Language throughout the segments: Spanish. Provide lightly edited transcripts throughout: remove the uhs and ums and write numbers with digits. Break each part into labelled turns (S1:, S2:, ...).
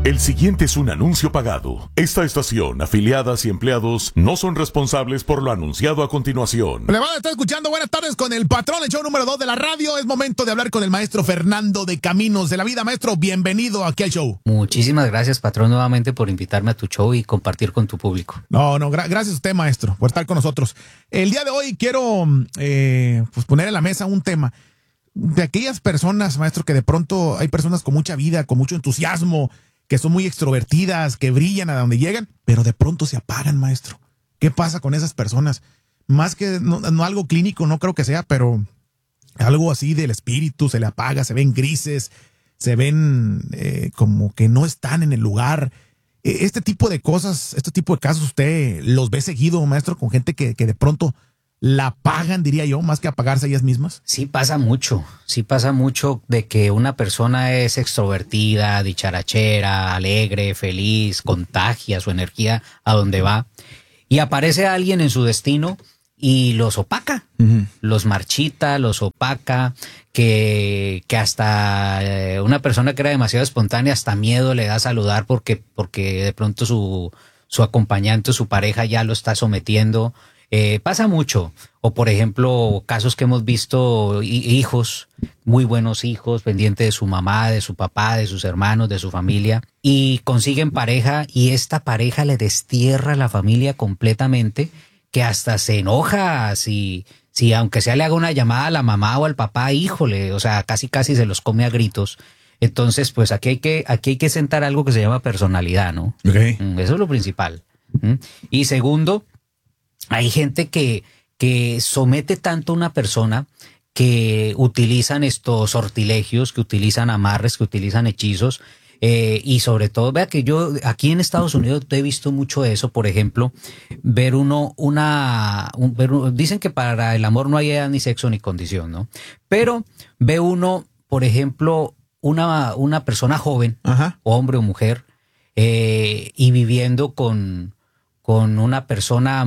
S1: El siguiente es un anuncio pagado. Esta estación, afiliadas y empleados no son responsables por lo anunciado a continuación.
S2: Le van a estar escuchando Buenas tardes con el patrón, el show número 2 de la radio. Es momento de hablar con el maestro Fernando de Caminos de la Vida. Maestro, bienvenido aquí al show.
S3: Muchísimas gracias, patrón, nuevamente por invitarme a tu show y compartir con tu público.
S2: Gracias a usted, maestro, por estar con nosotros. El día de hoy quiero poner en la mesa un tema de aquellas personas, maestro, que de pronto hay personas con mucha vida, con mucho entusiasmo, que son muy extrovertidas, que brillan a donde llegan, pero de pronto se apagan, maestro. ¿Qué pasa con esas personas? Más que no algo clínico, no creo que sea, pero algo así del espíritu, se le apaga, se ven grises, se ven como que no están en el lugar. Este tipo de cosas, este tipo de casos, ¿usted los ve seguido, maestro, con gente que de pronto la apagan, diría yo, más que apagarse ellas mismas?
S3: Sí pasa mucho de que una persona es extrovertida, dicharachera, alegre, feliz, contagia su energía a donde va y aparece alguien en su destino y los opaca, los marchita, los opaca, que hasta una persona que era demasiado espontánea, hasta miedo le da a saludar porque de pronto su acompañante, su pareja ya lo está sometiendo. Pasa mucho. O por ejemplo, casos que hemos visto, hijos, muy buenos hijos, pendientes de su mamá, de su papá, de sus hermanos, de su familia, y consiguen pareja y esta pareja le destierra a la familia completamente, que hasta se enoja si aunque sea le haga una llamada a la mamá o al papá, híjole, o sea, casi se los come a gritos. Entonces, pues aquí hay que sentar algo que se llama personalidad, ¿no?
S2: Okay.
S3: Eso es lo principal. Y segundo, hay gente que somete tanto a una persona que utilizan estos sortilegios, que utilizan amarres, que utilizan hechizos, y sobre todo, vea que yo aquí en Estados Unidos he visto mucho eso. Por ejemplo, dicen que para el amor no hay edad, ni sexo, ni condición, ¿no? Pero ve uno, por ejemplo, una persona joven, hombre o mujer, y viviendo con una persona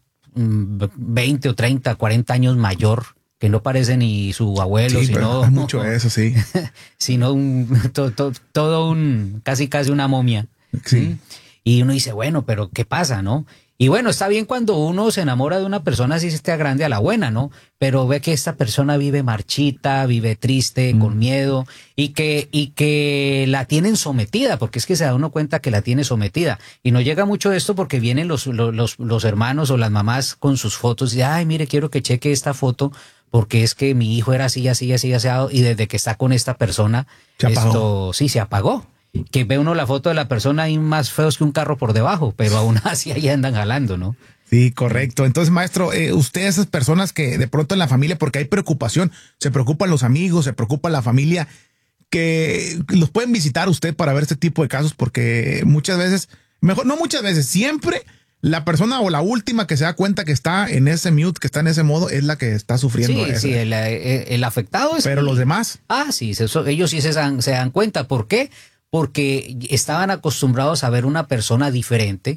S3: 20 o 30, 40 años mayor, que no parece ni su abuelo,
S2: sí,
S3: sino
S2: hay mucho eso, sí.
S3: Sino todo casi una momia.
S2: Sí.
S3: Y uno dice, bueno, pero ¿qué pasa, no? Y bueno, está bien cuando uno se enamora de una persona así se esté grande a la buena, ¿no? Pero ve que esta persona vive marchita, vive triste, con miedo, y que la tienen sometida, porque es que se da uno cuenta que la tiene sometida. Y no llega mucho esto porque vienen los hermanos o las mamás con sus fotos y ay, mire, quiero que cheque esta foto porque es que mi hijo era así, así, y desde que está con esta persona, se apagó. Que ve uno la foto de la persona y más feos que un carro por debajo, pero aún así ahí andan jalando, ¿no?
S2: Sí, correcto. Entonces, maestro, usted, esas personas que de pronto en la familia, porque hay preocupación, se preocupan los amigos, se preocupa la familia, que los pueden visitar usted para ver este tipo de casos, porque muchas veces, siempre la persona o la última que se da cuenta que está en ese mute, que está en ese modo, es la que está sufriendo.
S3: Sí, el afectado es...
S2: Pero los demás...
S3: sí, ellos sí se dan cuenta. ¿Por qué? Porque estaban acostumbrados a ver una persona diferente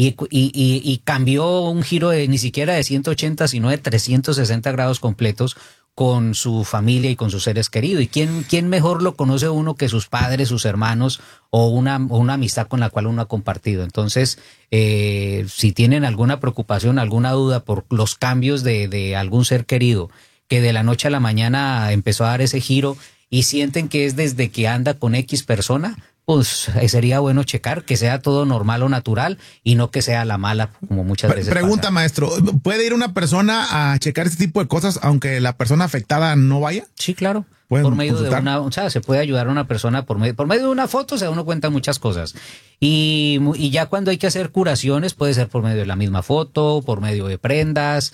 S3: y cambió un giro ni siquiera de 180, sino de 360 grados completos con su familia y con sus seres queridos. ¿Y quién mejor lo conoce uno que sus padres, sus hermanos o una amistad con la cual uno ha compartido? Entonces, si tienen alguna preocupación, alguna duda por los cambios de algún ser querido que de la noche a la mañana empezó a dar ese giro y sienten que es desde que anda con X persona, pues sería bueno checar que sea todo normal o natural y no que sea la mala, como muchas veces
S2: Pregunta,
S3: pasa.
S2: maestro, ¿puede ir una persona a checar este tipo de cosas aunque la persona afectada no vaya?
S3: Sí, claro.
S2: Por
S3: medio de se puede ayudar a una persona por medio de una foto, se da uno cuenta muchas cosas. Y ya cuando hay que hacer curaciones, puede ser por medio de la misma foto, por medio de prendas.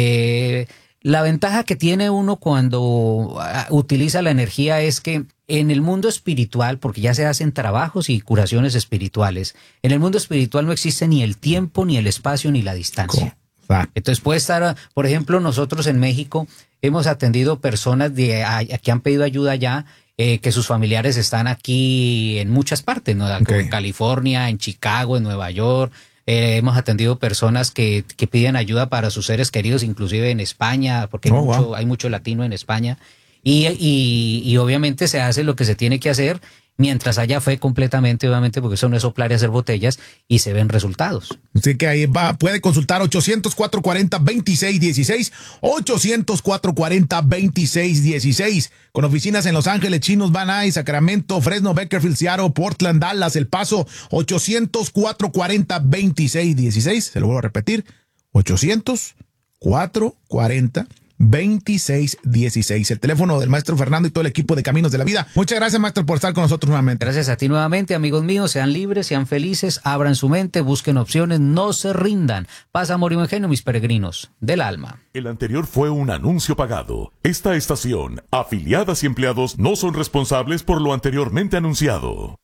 S3: La ventaja que tiene uno cuando utiliza la energía es que en el mundo espiritual, porque ya se hacen trabajos y curaciones espirituales, en el mundo espiritual no existe ni el tiempo, ni el espacio, ni la distancia. Entonces puede estar, por ejemplo, nosotros en México hemos atendido personas que han pedido ayuda allá, que sus familiares están aquí en muchas partes, ¿no? En California, en Chicago, en Nueva York. Hemos atendido personas que piden ayuda para sus seres queridos, inclusive en España, porque hay mucho latino en España. Y obviamente se hace lo que se tiene que hacer mientras allá fue completamente, obviamente, porque eso no es soplar y hacer botellas, y se ven resultados.
S2: Así que ahí puede consultar 800-440-2616, 800-440-2616, con oficinas en Los Ángeles, Chinos, Van Nuys, Sacramento, Fresno, Bakersfield, Seattle, Portland, Dallas, El Paso, 800-440-2616, se lo vuelvo a repetir, 800-440-2616, el teléfono del maestro Fernando y todo el equipo de Caminos de la Vida. Muchas gracias, maestro, por estar con nosotros nuevamente.
S3: Gracias a ti nuevamente, amigos míos. Sean libres, sean felices, abran su mente, busquen opciones, no se rindan. Paz, amor y buen genio, mis peregrinos del alma.
S1: El anterior fue un anuncio pagado. Esta estación, afiliadas y empleados no son responsables por lo anteriormente anunciado.